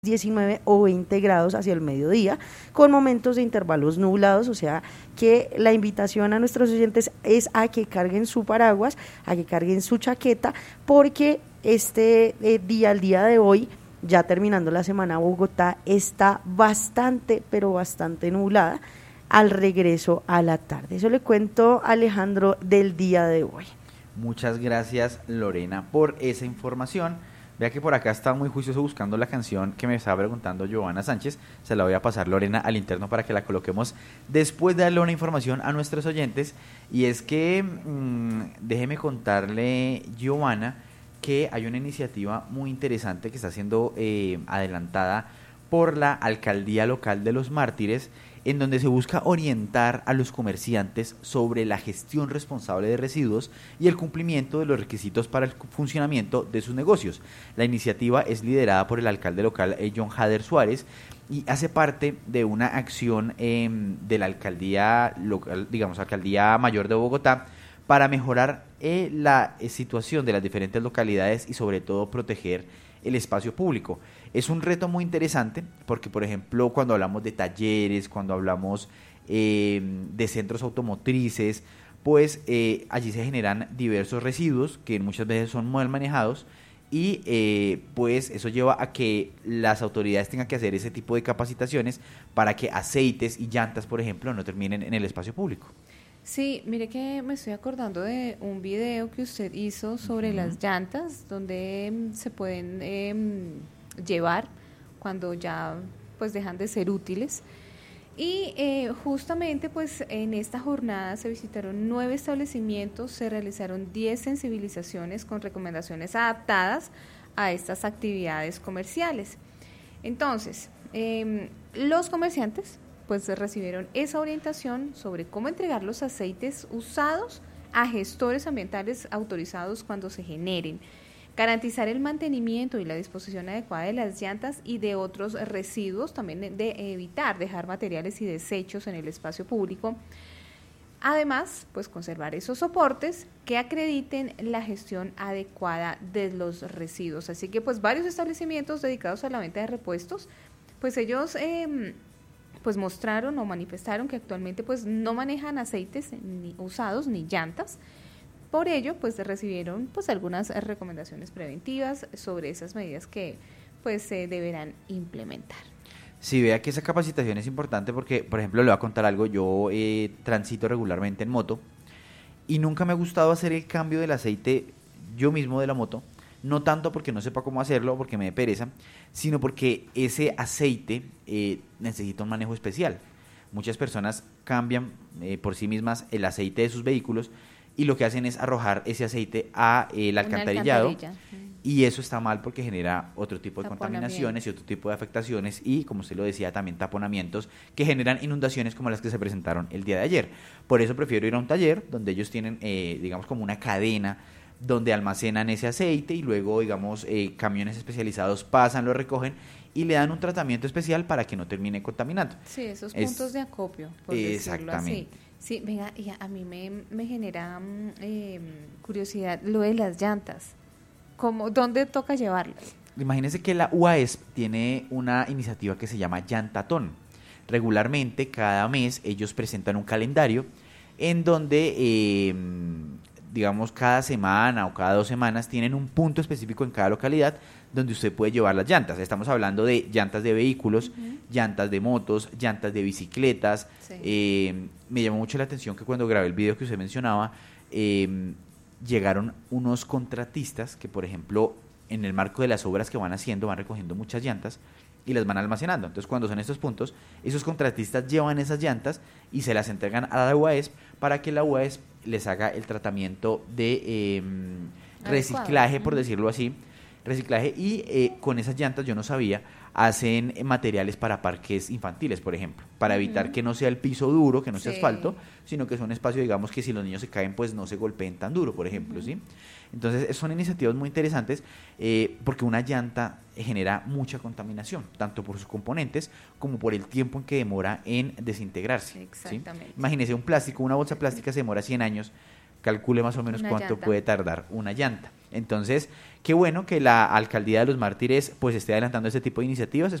19 o 20 grados hacia el mediodía, con momentos de intervalos nublados, o sea que la invitación a nuestros oyentes es a que carguen su paraguas, a que carguen su chaqueta, porque el día de hoy, ya terminando la semana, Bogotá está bastante, pero bastante nublada al regreso a la tarde. Eso le cuento, Alejandro, del día de hoy. Muchas gracias, Lorena, por esa información. Vea que por acá está muy juicioso buscando la canción que me estaba preguntando Giovanna Sánchez. Se la voy a pasar, Lorena, al interno para que la coloquemos después de darle una información a nuestros oyentes. Y es que, déjeme contarle, Giovanna, que hay una iniciativa muy interesante que está siendo adelantada por la Alcaldía Local de los Mártires, en donde se busca orientar a los comerciantes sobre la gestión responsable de residuos y el cumplimiento de los requisitos para el funcionamiento de sus negocios. La iniciativa es liderada por el alcalde local John Hader Suárez y hace parte de una acción de la alcaldía local, digamos, Alcaldía Mayor de Bogotá, para mejorar la situación de las diferentes localidades y sobre todo proteger el espacio público. Es un reto muy interesante porque, por ejemplo, cuando hablamos de talleres, cuando hablamos de centros automotrices, pues allí se generan diversos residuos que muchas veces son mal manejados y pues eso lleva a que las autoridades tengan que hacer ese tipo de capacitaciones para que aceites y llantas, por ejemplo, no terminen en el espacio público. Sí, mire que me estoy acordando de un video que usted hizo sobre las llantas, donde se pueden llevar cuando ya pues dejan de ser útiles. Y justamente pues en esta jornada se visitaron 9 establecimientos, se realizaron 10 sensibilizaciones con recomendaciones adaptadas a estas actividades comerciales. Entonces, los comerciantes pues recibieron esa orientación sobre cómo entregar los aceites usados a gestores ambientales autorizados cuando se generen, garantizar el mantenimiento y la disposición adecuada de las llantas y de otros residuos, también de evitar dejar materiales y desechos en el espacio público. Además, pues conservar esos soportes que acrediten la gestión adecuada de los residuos. Así que pues varios establecimientos dedicados a la venta de repuestos, pues ellos pues mostraron o manifestaron que actualmente pues no manejan aceites ni usados ni llantas. Por ello, pues recibieron pues algunas recomendaciones preventivas sobre esas medidas que pues se deberán implementar. Sí, vea que esa capacitación es importante porque, por ejemplo, le voy a contar algo, yo transito regularmente en moto y nunca me ha gustado hacer el cambio del aceite yo mismo de la moto, no tanto porque no sepa cómo hacerlo, porque me dé pereza, sino porque ese aceite necesita un manejo especial. Muchas personas cambian por sí mismas el aceite de sus vehículos y lo que hacen es arrojar ese aceite a el alcantarillado y eso está mal porque genera otro tipo de contaminaciones y otro tipo de afectaciones y, como usted lo decía, también taponamientos que generan inundaciones como las que se presentaron el día de ayer. Por eso prefiero ir a un taller donde ellos tienen, digamos, como una cadena donde almacenan ese aceite y luego, digamos, camiones especializados pasan, lo recogen y le dan un tratamiento especial para que no termine contaminando. Sí, esos puntos de acopio, por decirlo así. Sí, venga, y a mí me genera curiosidad lo de las llantas. ¿Dónde toca llevarlas? Imagínense que la UAESP tiene una iniciativa que se llama Llantatón. Regularmente, cada mes, ellos presentan un calendario en donde digamos, cada semana o cada 2 semanas tienen un punto específico en cada localidad donde usted puede llevar las llantas. Estamos hablando de llantas de vehículos, llantas de motos, llantas de bicicletas. Sí. Me llamó mucho la atención que cuando grabé el video que usted mencionaba, llegaron unos contratistas que, por ejemplo, en el marco de las obras que van haciendo, van recogiendo muchas llantas y las van almacenando. Entonces, cuando son estos puntos, esos contratistas llevan esas llantas y se las entregan a la UAESP para que la UAESP les haga el tratamiento de reciclaje, por decirlo así, reciclaje y con esas llantas, yo no sabía, hacen materiales para parques infantiles, por ejemplo, para evitar que no sea el piso duro, que no sea asfalto, sino que es un espacio, digamos, que si los niños se caen, pues no se golpeen tan duro, por ejemplo, ¿sí? Entonces, son iniciativas muy interesantes porque una llanta genera mucha contaminación, tanto por sus componentes como por el tiempo en que demora en desintegrarse. Exactamente. ¿Sí? Imagínese un plástico, una bolsa plástica se demora 100 años calcule más o menos Una cuánto llanta. puede tardar una llanta. Entonces, qué bueno que la Alcaldía de los Mártires pues esté adelantando este tipo de iniciativas.